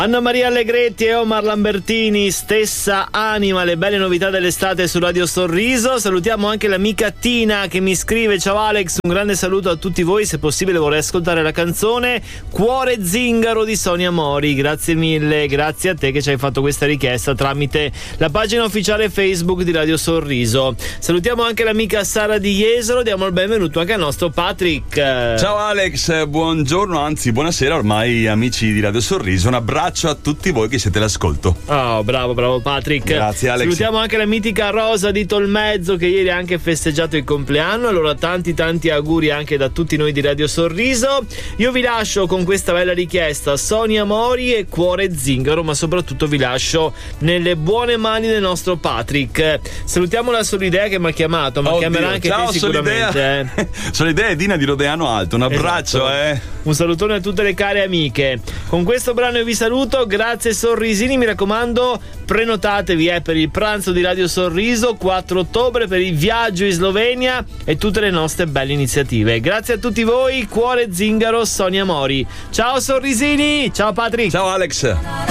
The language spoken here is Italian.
Anna Maria Allegretti e Omar Lambertini, stessa anima, le belle novità dell'estate su Radio Sorriso. Salutiamo anche l'amica Tina che mi scrive: ciao Alex, un grande saluto a tutti voi, se possibile vorrei ascoltare la canzone Cuore Zingaro di Sonia Mori. Grazie mille, grazie a te che ci hai fatto questa richiesta tramite la pagina ufficiale Facebook di Radio Sorriso. Salutiamo anche l'amica Sara di Jesolo, diamo il benvenuto anche al nostro Patrick. Ciao Alex, buongiorno, anzi buonasera ormai amici di Radio Sorriso, un abbraccio a tutti voi che siete all'ascolto. Oh, bravo Patrick. Grazie Alex. Salutiamo anche la mitica Rosa di Tolmezzo che ieri ha anche festeggiato il compleanno. Allora tanti auguri anche da tutti noi di Radio Sorriso. Io vi lascio con questa bella richiesta, Sonia Mori e Cuore Zingaro, ma soprattutto vi lascio nelle buone mani del nostro Patrick. Salutiamo la Solidea che mi ha chiamato, ma chiamerà anche ciao, te sicuramente. Solidea e Dina di Rodeano Alto, un abbraccio. Esatto. Un salutone a tutte le care amiche. Con questo brano io vi saluto, grazie Sorrisini, mi raccomando prenotatevi per il pranzo di Radio Sorriso 4 ottobre per il viaggio in Slovenia e tutte le nostre belle iniziative. Grazie a tutti voi, Cuore Zingaro, Sonia Mori. Ciao Sorrisini, ciao Patrick. Ciao Alex.